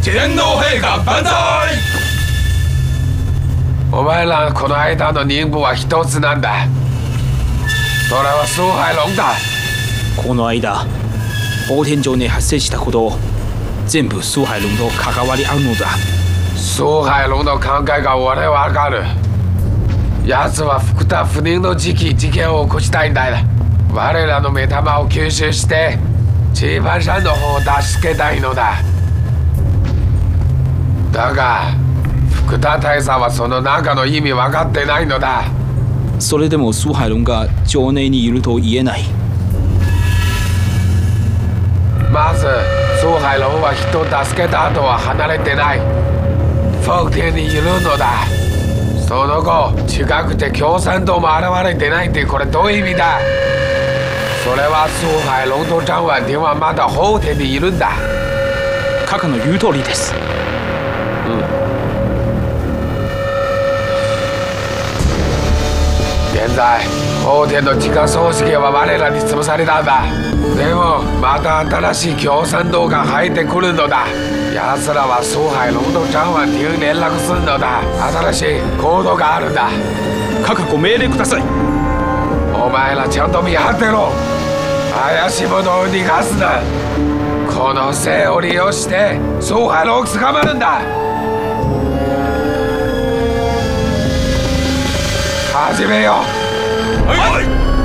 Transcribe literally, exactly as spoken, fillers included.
天皇陛下万歳。 お前らこの間の任務は一つなんだ。それは崇海龍だ。 この間宝天城内発生したことを全部崇海龍と関わり合うのだ。 崇海龍の考えが俺はわかる。奴は福田不妊の時期事件を起こしたいんだよ。我らの目玉を吸収して千葉さんの方を助けたいのだ。だが福田大佐はその中の意味分かってないのだ。 それでも崇海龍が城内にいると言えない。 まず崇海龍は人を助けた後は離れてない。福田にいるのだ。その後近くて共産党も現れてないってこれどういう意味だ。それは崇海龍と張万天はまだ福田にいるんだ。 カカの言う通りです。 うん。現在福田の地下組織は我らに潰されたんだ。でもまた新しい共産党が入ってくるのだ。奴らは崇海龍と張万天に連絡するのだ。新しい行動があるんだ。 カカご命令ください。 お前らちゃんと見張ってろ。怪しい者を逃がすな。この勢を利用して崇海龍を捕まるんだ。始めよう。 はい。